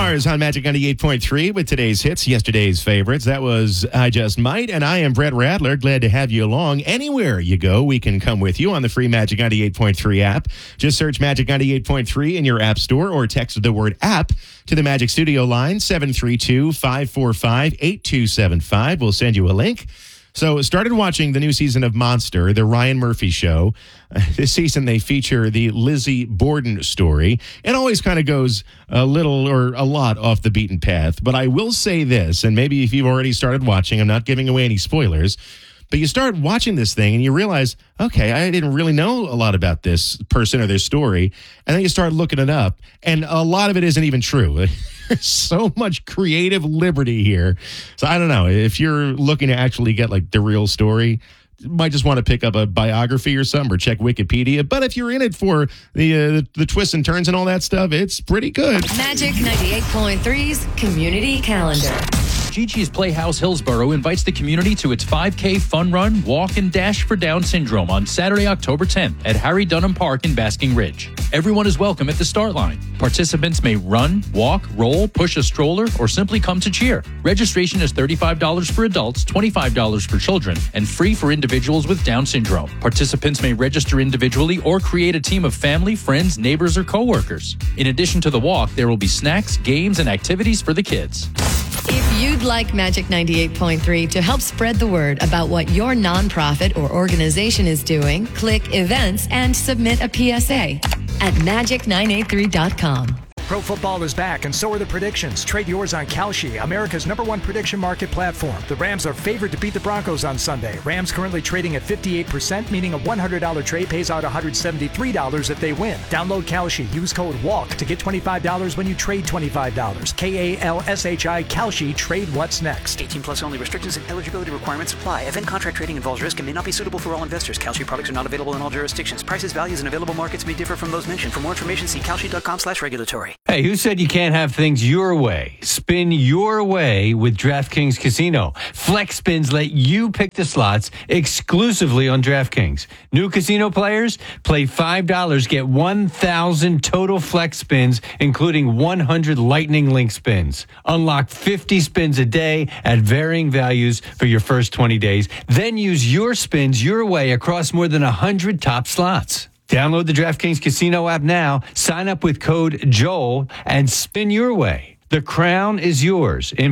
Mars on Magic 98.3 with today's hits, yesterday's favorites. That was I Just Might, and I am Brett Radler. Glad to have you along. Anywhere you go, we can come with you on the free Magic 98.3 app. Just search Magic 98.3 in your app store or text the word app to the Magic Studio line, 732-545-8275. We'll send you a link. So started watching the new season of Monster, the Ryan Murphy show. This season they feature the Lizzie Borden story. It always kind of goes a little or a lot off the beaten path. But I will say this, and maybe if you've already started watching, I'm not giving away any spoilers, but you start watching this thing and you realize, okay, I didn't really know a lot about this person or their story. And then you start looking it up, and a lot of it isn't even true. There's so much creative liberty here. So I don't know. If you're looking to actually get like the real story, you might just want to pick up a biography or something or check Wikipedia. But if you're in it for the twists and turns and all that stuff, it's pretty good. Magic 98.3's Community Calendar. Gigi's Playhouse Hillsborough invites the community to its 5K fun run, walk, and dash for Down syndrome on Saturday, October 10th at Harry Dunham Park in Basking Ridge. Everyone is welcome at the start line. Participants may run, walk, roll, push a stroller, or simply come to cheer. Registration is $35 for adults, $25 for children, and free for individuals with Down syndrome. Participants may register individually or create a team of family, friends, neighbors, or coworkers. In addition to the walk, there will be snacks, games, and activities for the kids. If you'd like Magic 98.3 to help spread the word about what your nonprofit or organization is doing, click Events and submit a PSA at magic983.com. Pro football is back, and so are the predictions. Trade yours on Kalshi, America's #1 prediction market platform. The Rams are favored to beat the Broncos on Sunday. Rams currently trading at 58%, meaning a $100 trade pays out $173 if they win. Download Kalshi. Use code WALK to get $25 when you trade $25. KALSHI Kalshi. Trade what's next. 18 plus only. Restrictions and eligibility requirements apply. Event contract trading involves risk and may not be suitable for all investors. Kalshi products are not available in all jurisdictions. Prices, values, and available markets may differ from those mentioned. For more information, see kalshi.com/regulatory. Hey, who said you can't have things your way? Spin your way with DraftKings Casino. Flex spins let you pick the slots exclusively on DraftKings. New casino players, play $5, get 1,000 total flex spins, including 100 lightning link spins. Unlock 50 spins a day at varying values for your first 20 days. Then use your spins your way across more than 100 top slots. Download the DraftKings Casino app now, sign up with code JOEL, and spin your way. The crown is yours.